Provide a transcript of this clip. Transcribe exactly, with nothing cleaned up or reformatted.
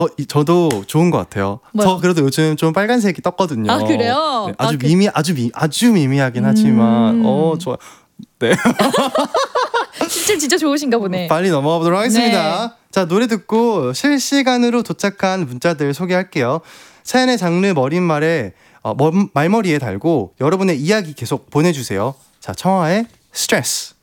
어, 이, 저도 좋은 것 같아요. 뭐요? 저 그래도 요즘 좀 빨간색이 떴거든요. 아, 그래요? 네, 아주 아, 그- 미미, 아주 미, 아주 미미하긴 하지만, 음. 어, 좋아. 네. 진짜 진짜 좋으신가 보네. 빨리 넘어가 보도록 하겠습니다. 자, 노래 듣고 실시간으로 도착한 문자들 소개할게요. 사연의 장르 머릿말에 어, 머, 말머리에 달고 여러분의 이야기 계속 보내주세요. 자, 청하의 스트레스.